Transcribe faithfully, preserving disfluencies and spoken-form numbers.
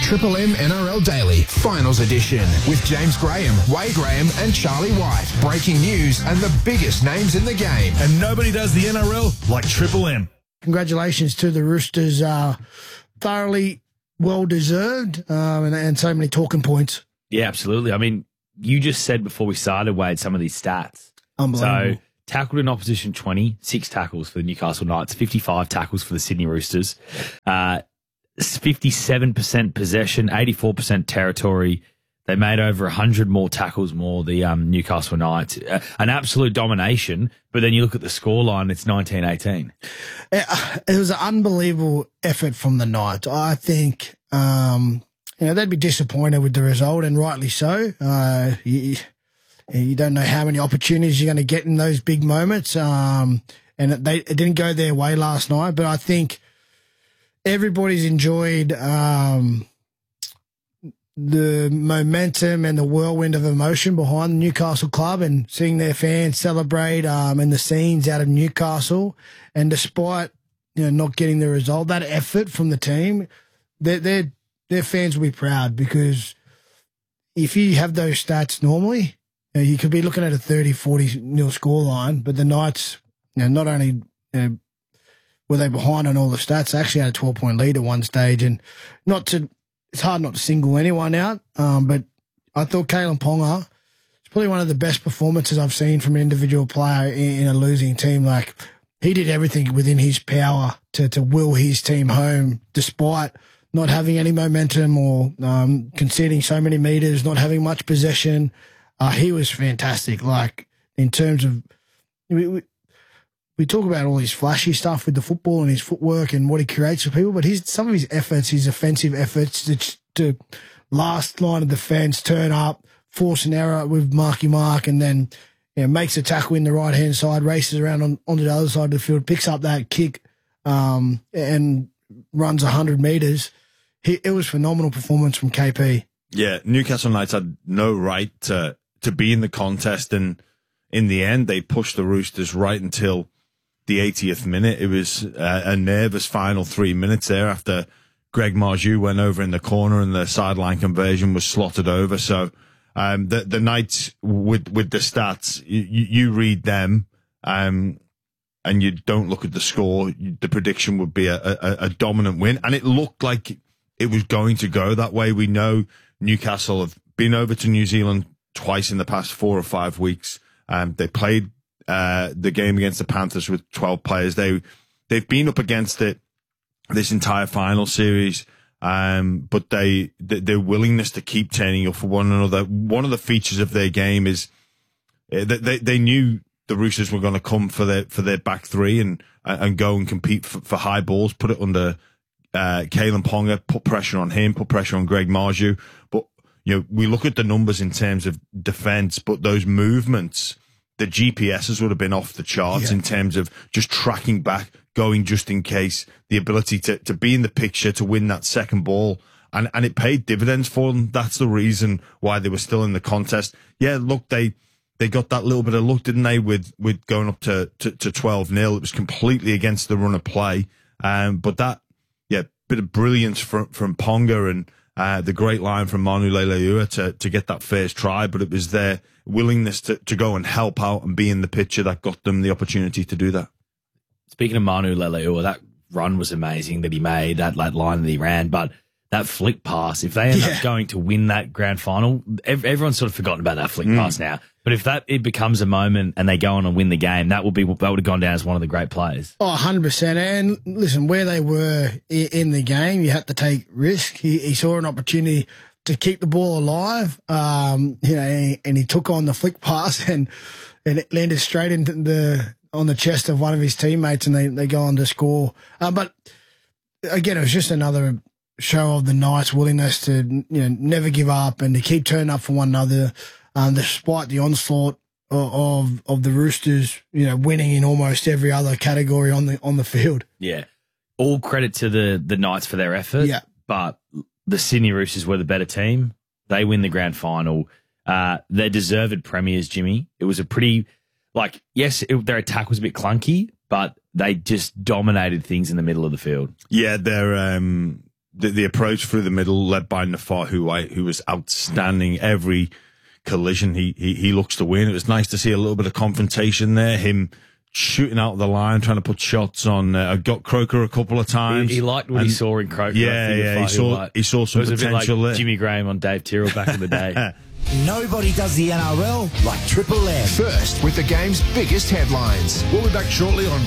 Triple M N R L Daily Finals Edition with James Graham, Wade Graham and Charlie White. Breaking news and the biggest names in the game. And nobody does the N R L like Triple M. Congratulations to the Roosters. Uh, thoroughly well-deserved um, and, and so many talking points. Yeah, absolutely. I mean, you just said before we started, Wade, some of these stats. Unbelievable. So, tackled in opposition twenty, six tackles for the Newcastle Knights, fifty-five tackles for the Sydney Roosters, uh, fifty-seven percent possession, eighty-four percent territory. They made over one hundred more tackles more, the um, Newcastle Knights. Uh, an absolute domination, but then you look at the scoreline, it's nineteen eighteen. It, it was an unbelievable effort from the Knights. I think, um, you know, they'd be disappointed with the result, and rightly so. Uh, you, you don't know how many opportunities you're going to get in those big moments. Um, and it, they, it didn't go their way last night, but I think everybody's enjoyed um, the momentum and the whirlwind of emotion behind the Newcastle club and seeing their fans celebrate um, and the scenes out of Newcastle. And despite, you know, not getting the result, that effort from the team, their their their fans will be proud, because if you have those stats normally, you know, you could be looking at a thirty, forty nil scoreline, but the Knights, you know, not only you know, were they behind on all the stats, they actually had a twelve-point lead at one stage. And not to, it's hard not to single anyone out, um, but I thought Kalyn Ponga, it's probably one of the best performances I've seen from an individual player in, in a losing team. Like, he did everything within his power to, to will his team home, despite not having any momentum or um, conceding so many meters, not having much possession. Uh, he was fantastic. Like, in terms of, we, we, we talk about all his flashy stuff with the football and his footwork and what he creates for people, but his some of his efforts, his offensive efforts to, to last line of defence, turn up, force an error with Marky Mark, and then you know, makes a tackle in the right-hand side, races around on, onto the other side of the field, picks up that kick um, and runs one hundred metres. He, it was phenomenal performance from K P. Yeah, Newcastle Knights had no right to to be in the contest, and in the end, they pushed the Roosters right until the eightieth minute. It was uh, a nervous final three minutes there after Greg Marju went over in the corner and the sideline conversion was slotted over. So um, the the Knights, with with the stats, you, you read them um, and you don't look at the score. The prediction would be a, a, a dominant win, and it looked like it was going to go that way. We know Newcastle have been over to New Zealand twice in the past four or five weeks. Um, they played uh, the game against the Panthers with twelve players. They, they've been up against it this entire final series, um, but they, th- their willingness to keep turning up for one another. One of the features of their game is uh, that they, they knew the Roosters were going to come for their, for their back three and, and go and compete for, for high balls, put it under uh, Kalyn Ponga, put pressure on him, put pressure on Greg Marju. But you know, we look at the numbers in terms of defense, but those movements, the G P Ses would have been off the charts yeah. in terms of just tracking back, going just in case, the ability to, to be in the picture, to win that second ball. And, and it paid dividends for them. That's the reason why they were still in the contest. Yeah, look, they, they got that little bit of luck, didn't they, with, with going up to, to, to twelve nil. It was completely against the run of play. Um, but that, yeah, bit of brilliance from, from Ponga and, Uh, the great line from Manu Leilua to, to get that first try, but it was their willingness to, to go and help out and be in the picture that got them the opportunity to do that. Speaking of Manu Leilua, that run was amazing that he made, that, that line that he ran, but that flick pass, if they end yeah. up going to win that grand final, ev- everyone's sort of forgotten about that flick mm. pass now. But if that it becomes a moment and they go on and win the game, that would be that would have gone down as one of the great plays. Oh, one hundred percent. And listen, where they were in the game, you had to take risk. He, he saw an opportunity to keep the ball alive, um, you know, and he took on the flick pass and, and it landed straight into the on the chest of one of his teammates, and they, they go on to score. Uh, but again, it was just another show of the Knights' willingness to, you know, never give up and to keep turning up for one another, um, despite the onslaught of, of of the Roosters, you know, winning in almost every other category on the on the field. Yeah, all credit to the the Knights for their effort. Yeah, but the Sydney Roosters were the better team. They win the grand final. Uh, they're deserved premiers, Jimmy. It was a pretty, like, yes, it, their attack was a bit clunky, but they just dominated things in the middle of the field. Yeah, they're um. the, the approach through the middle, led by Nafahu White, who was outstanding every collision he, he he looks to win. It was nice to see a little bit of confrontation there. Him shooting out the line, trying to put shots on. Uh, got Croker a couple of times. He, he liked what and, he saw in Croker. Yeah, yeah. He saw White. he saw some it was potential a bit like there. Jimmy Graham on Dave Tyrrell back in the day. Nobody does the N R L like Triple M. First with the game's biggest headlines. We'll be back shortly on